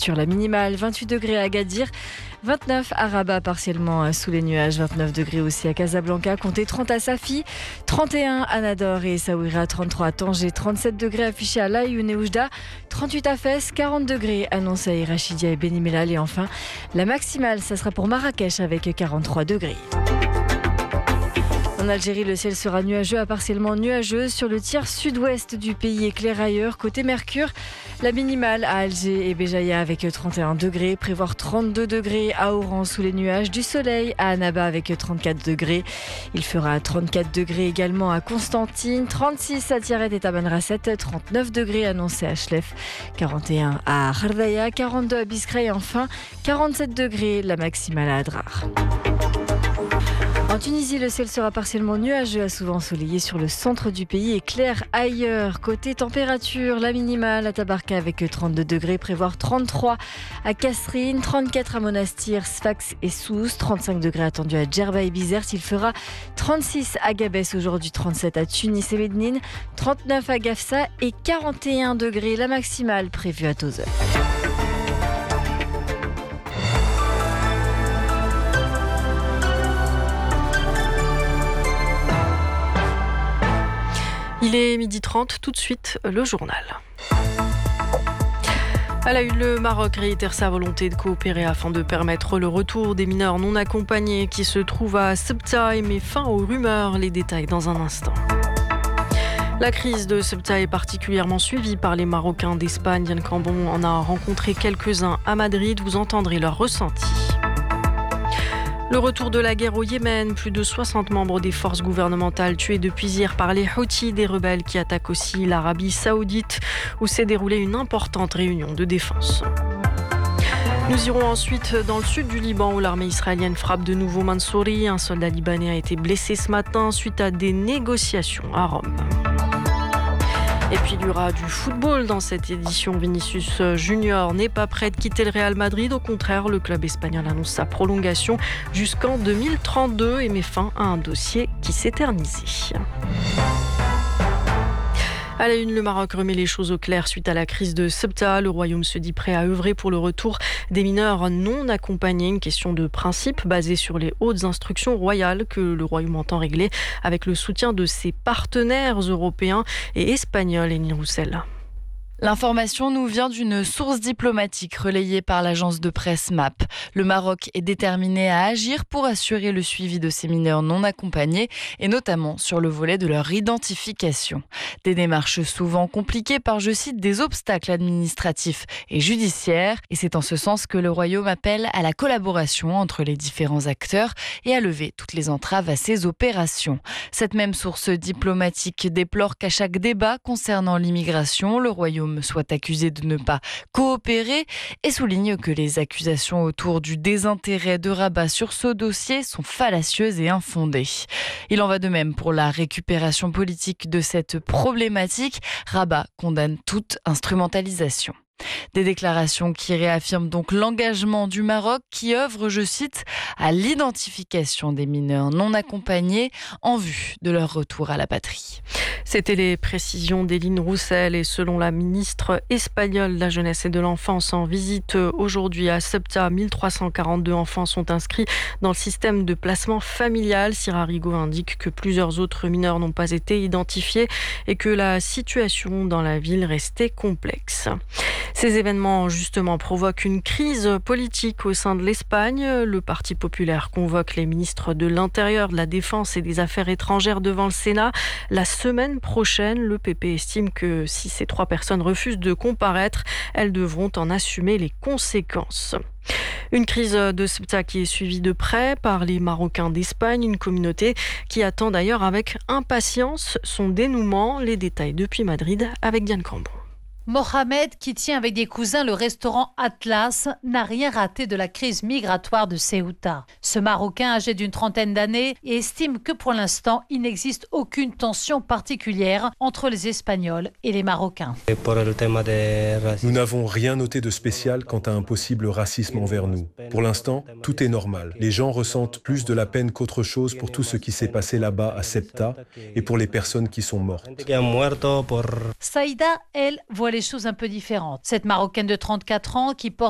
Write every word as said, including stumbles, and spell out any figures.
température, la minimale vingt-huit degrés à Agadir, vingt-neuf à Rabat, partiellement sous les nuages, vingt-neuf degrés aussi à Casablanca, comptez trente à Safi, trente et un à Nador et Essaouira, trente-trois à Tanger, trente-sept degrés affichés à Laïoun et Oujda, trente-huit à Fès, quarante degrés annoncés à Irachidia et Beni Mellal. Et enfin, la maximale, ça sera pour Marrakech avec quarante-trois degrés. En Algérie, le ciel sera nuageux à partiellement nuageux. Sur le tiers sud-ouest du pays, éclair ailleurs. Côté Mercure, la minimale à Alger et Béjaïa avec trente et un degrés. Prévoir trente-deux degrés à Oran sous les nuages. Du soleil à Annaba avec trente-quatre degrés. Il fera trente-quatre degrés également à Constantine. trente-six à Tiaret et Tamanrasset. trente-neuf degrés annoncés à Chlef. quarante et un à Khardaya. quarante-deux à Biskra et enfin quarante-sept degrés la maximale à Adrar. En Tunisie, le ciel sera partiellement nuageux à souvent ensoleillé sur le centre du pays et clair ailleurs. Côté température, la minimale à Tabarka avec trente-deux degrés, prévoir trente-trois à Kasserine, trente-quatre à Monastir, Sfax et Sousse, trente-cinq degrés attendus à Djerba et Bizerte. Il fera trente-six à Gabès aujourd'hui, trente-sept à Tunis et Mednine, trente-neuf à Gafsa et quarante et un degrés la maximale prévue à Tozeur. Il est midi trente, tout de suite le journal. À la une, le Maroc réitère sa volonté de coopérer afin de permettre le retour des mineurs non accompagnés qui se trouvent à Ceuta et met fin aux rumeurs. Les détails dans un instant. La crise de Ceuta est particulièrement suivie par les Marocains d'Espagne. Yann Cambon en a rencontré quelques-uns à Madrid. Vous entendrez leur ressenti. Le retour de la guerre au Yémen, plus de soixante membres des forces gouvernementales tués depuis hier par les Houthis, des rebelles qui attaquent aussi l'Arabie Saoudite, où s'est déroulée une importante réunion de défense. Nous irons ensuite dans le sud du Liban où l'armée israélienne frappe de nouveau Mansouri. Un soldat libanais a été blessé ce matin suite à des négociations à Rome. Et puis il y aura du football dans cette édition. Vinicius Junior n'est pas prêt de quitter le Real Madrid. Au contraire, le club espagnol annonce sa prolongation jusqu'en deux mille trente-deux et met fin à un dossier qui s'éternisait. À la une, le Maroc remet les choses au clair suite à la crise de Ceuta. Le Royaume se dit prêt à œuvrer pour le retour des mineurs non accompagnés. Une question de principe basée sur les hautes instructions royales que le Royaume entend régler avec le soutien de ses partenaires européens et espagnols. Éline Roussel. L'information nous vient d'une source diplomatique relayée par l'agence de presse M A P. Le Maroc est déterminé à agir pour assurer le suivi de ces mineurs non accompagnés et notamment sur le volet de leur identification. Des démarches souvent compliquées par, je cite, des obstacles administratifs et judiciaires. Et c'est en ce sens que le Royaume appelle à la collaboration entre les différents acteurs et à lever toutes les entraves à ces opérations. Cette même source diplomatique déplore qu'à chaque débat concernant l'immigration, le Royaume soit accusé de ne pas coopérer et souligne que les accusations autour du désintérêt de Rabat sur ce dossier sont fallacieuses et infondées. Il en va de même pour la récupération politique de cette problématique. Rabat condamne toute instrumentalisation. Des déclarations qui réaffirment donc l'engagement du Maroc qui œuvre, je cite, à l'identification des mineurs non accompagnés en vue de leur retour à la patrie. C'était les précisions d'Éline Roussel et selon la ministre espagnole de la Jeunesse et de l'Enfance en visite aujourd'hui à Ceuta, mille trois cent quarante-deux enfants sont inscrits dans le système de placement familial. Sira Rigo indique que plusieurs autres mineurs n'ont pas été identifiés et que la situation dans la ville restait complexe. Ces événements, justement, provoquent une crise politique au sein de l'Espagne. Le Parti populaire convoque les ministres de l'Intérieur, de la Défense et des Affaires étrangères devant le Sénat. La semaine prochaine, le P P estime que si ces trois personnes refusent de comparaître, elles devront en assumer les conséquences. Une crise de Ceuta qui est suivie de près par les Marocains d'Espagne, une communauté qui attend d'ailleurs avec impatience son dénouement. Les détails depuis Madrid avec Diane Cambon. Mohamed, qui tient avec des cousins le restaurant Atlas, n'a rien raté de la crise migratoire de Ceuta. Ce Marocain âgé d'une trentaine d'années estime que pour l'instant, il n'existe aucune tension particulière entre les Espagnols et les Marocains. Nous n'avons rien noté de spécial quant à un possible racisme envers nous. Pour l'instant, tout est normal. Les gens ressentent plus de la peine qu'autre chose pour tout ce qui s'est passé là-bas à Ceuta et pour les personnes qui sont mortes. Saïda, elle, voit les choses un peu différentes. Cette Marocaine de trente-quatre ans qui porte